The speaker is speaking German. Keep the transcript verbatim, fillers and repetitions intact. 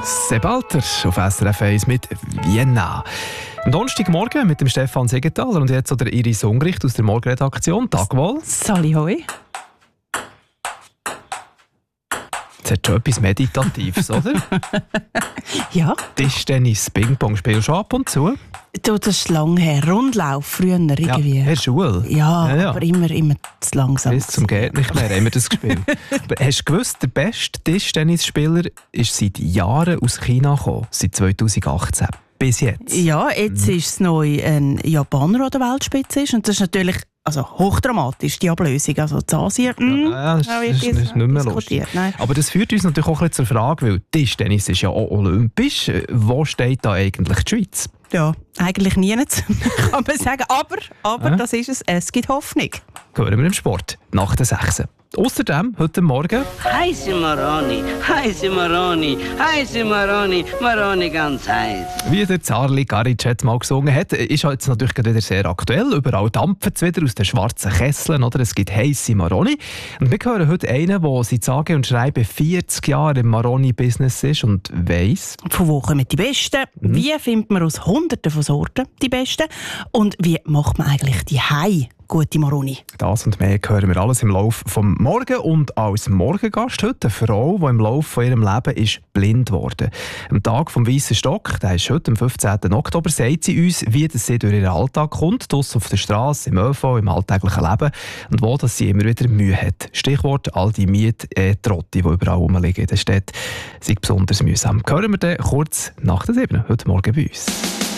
Sebalter auf S R F eins mit Vienna. Am Donnerstagmorgen mit dem Stefan Siegenthaler und jetzt oder Iris Ungricht aus der Morgenredaktion. Tag wohl. Sali hoi. Das hat schon etwas Meditatives, oder? Ja. Tischtennis, Ping-Pong, spielst du schon ab und zu? Du, das ist lang her. Rundlauf früher irgendwie. Ja, in der Schule? Ja, Ja, ja. aber immer, immer zu langsam. Bis zum geht nicht mehr haben wir das gespielt. Aber hast du gewusst, der beste Tischtennisspieler ist seit Jahren aus China gekommen, seit zwanzig achtzehn. Bis jetzt. Ja, jetzt Mhm. ist es neu ein Japaner, der an der Weltspitze ist. Und das ist natürlich also hochdramatisch, die Ablösung. Also in Asien, mm, Ja, das, da ist, wird das ist dis- nicht mehr diskutiert. lustig. Nein. Aber das führt uns natürlich auch ein bisschen zur Frage, weil Tischtennis ist ja auch olympisch. Wo steht da eigentlich die Schweiz? Ja, eigentlich nirgends, kann man sagen. Aber, aber Äh? das ist es. Es gibt Hoffnung. Hören wir im Sport, nach der sechs. Außerdem, heute Morgen, Heiße Maroni, heiße Maroni, heiße Maroni, Maroni ganz heiß. wie der Zarli Garic jetzt mal gesungen hat, ist jetzt natürlich gerade wieder sehr aktuell. Überall dampft es wieder aus den schwarzen Kesseln, oder? Es gibt heisse Maroni. Und wir hören heute einen, der seit sage und schreibe vierzig Jahre im Maroni-Business ist und weiss. Von wo kommen die Besten? Mhm. Wie findet man aus Hunderten von Sorten die Besten? Und wie macht man eigentlich die Hei gute Maroni? Das und mehr hören wir alles im Laufe vom Morgen. Und als Morgengast heute eine Frau, die im Laufe von ihrem Leben ist blind wurde. Am Tag vom Weissen Stock, der ist heute am fünfzehnten Oktober, sagt sie uns, wie das sie durch ihren Alltag kommt, draussen auf der Straße, im ÖV, im alltäglichen Leben und wo dass sie immer wieder Mühe hat. Stichwort all die Miettrotti, die überall rumliegen in der Stadt, sind besonders mühsam. Hören wir dann kurz nach der sieben heute Morgen bei uns.